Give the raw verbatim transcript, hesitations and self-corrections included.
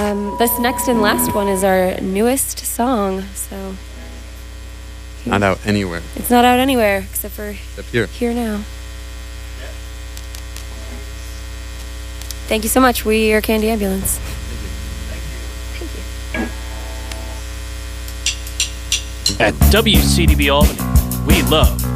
Um, this next and last one is our newest song, so... Not out anywhere. It's not out anywhere, except for Except here. here now. Thank you so much. We are Candy Ambulance. At W C D B Albany, we love